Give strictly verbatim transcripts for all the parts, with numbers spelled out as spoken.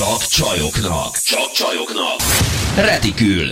Csak csajoknak. Csak csajoknak. Retikül.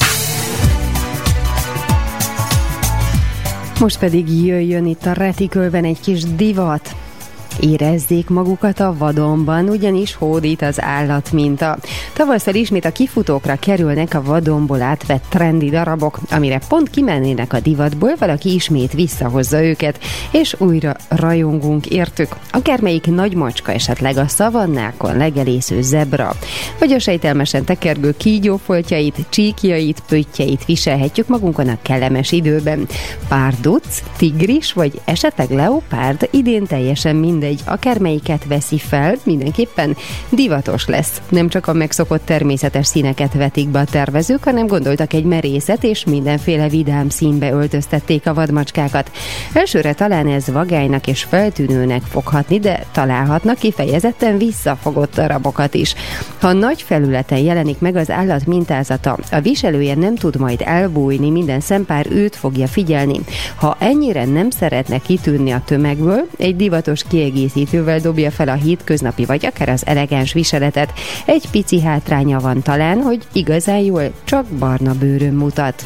Most pedig jöjjön itt a Retikülben egy kis divat. Érezzék magukat a vadonban, ugyanis hódít az állatminta. Tavasszal ismét a kifutókra kerülnek a vadonból átvett trendi darabok, amire pont kimennének a divatból, valaki ismét visszahozza őket, és újra rajongunk értük. Akármelyik nagy macska, esetleg a szavannákon legelésző zebra, vagy a sejtelmesen tekergő kígyófoltjait, csíkjait, pöttyeit viselhetjük magunkon a kellemes időben. Párduc, tigris, vagy esetleg leopárd, idén teljesen mindegy, akármelyiket veszi fel, mindenképpen divatos lesz. Nem csak a megszokott természetes színeket vetik be a tervezők, hanem gondoltak egy merészet, és mindenféle vidám színbe öltöztették a vadmacskákat. Elsőre talán ez vagánynak és feltűnőnek foghatni, de találhatnak kifejezetten visszafogott darabokat is. Ha nagy felületen jelenik meg az állat mintázata, a viselője nem tud majd elbújni, minden szempár őt fogja figyelni. Ha ennyire nem szeretne kitűnni a tömegből, egy divatos kiegészítővel dobja fel a hétköznapi vagy akár az elegáns viseletet. Egy pici hátránya van talán, hogy igazán jól csak barna bőrön mutat.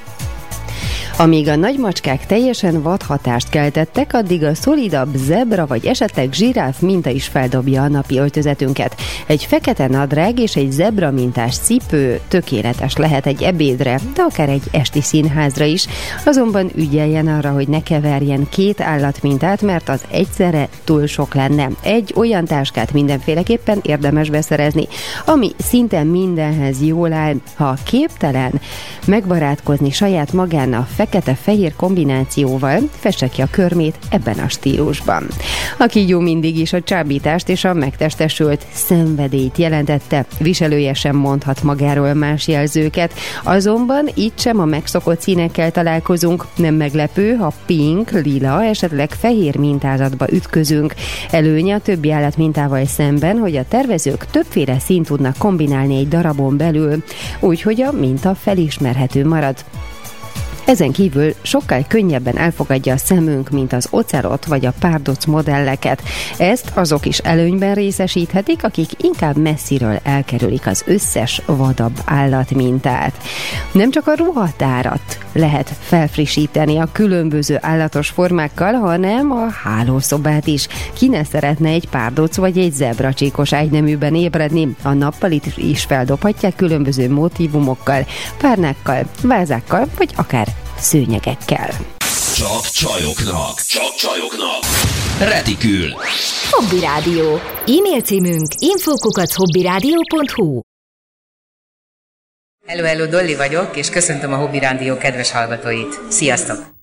Amíg a nagymacskák teljesen vadhatást keltettek, addig a szolidabb zebra vagy esetleg zsiráf minta is feldobja a napi öltözetünket. Egy fekete nadrág és egy zebra mintás cipő tökéletes lehet egy ebédre, de akár egy esti színházra is, azonban ügyeljen arra, hogy ne keverjen két állatmintát, mert az egyszerre túl sok lenne. Egy olyan táskát mindenféleképpen érdemes beszerezni, ami szinte mindenhez jól áll. Ha képtelen megbarátkozni saját magánnal fekete-fehér kombinációval, fesse ki a körmét ebben a stílusban. A kígyó mindig is a csábítást és a megtestesült szenvedélyt jelentette, viselője sem mondhat magáról más jelzőket, azonban itt sem a megszokott színekkel találkozunk, nem meglepő, ha pink, lila, esetleg fehér mintázatba ütközünk. Előnye a többi állatmintával szemben, hogy a tervezők többféle színt tudnak kombinálni egy darabon belül, úgyhogy a minta felismerhető marad. Ezen kívül sokkal könnyebben elfogadja a szemünk, mint az ocelot vagy a párduc modelleket. Ezt azok is előnyben részesíthetik, akik inkább messziről elkerülik az összes vadabb állatmintát. Nem csak a ruhatárat lehet felfrissíteni a különböző állatos formákkal, hanem a hálószobát is. Ki ne szeretne egy párduc vagy egy zebracsíkos ágyneműben ébredni? A nappalit is feldobhatják különböző motívumokkal, párnákkal, vázákkal, vagy akár szőnyegekkel. Csak csajoknak. Csak csajoknak. Retikül. Hobby Rádió. E-mail címünk info kukac hobbyradio pont hu. Hello, hello, Dolly vagyok, és köszöntöm a Hobby Rádió kedves hallgatóit. Sziasztok!